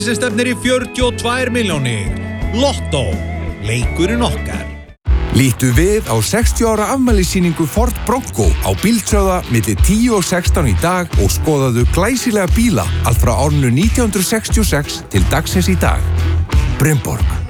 sem stefnir í 42 milljónir. Lotto, leikurinn okkar. Lítu við á 60 ára afmælissýningu Ford Bronco á Bíldsögða milli 10 og 16 í dag og skoðaðu glæsilega bíla allt frá árinu 1966 til dagsins í dag. Brynborg.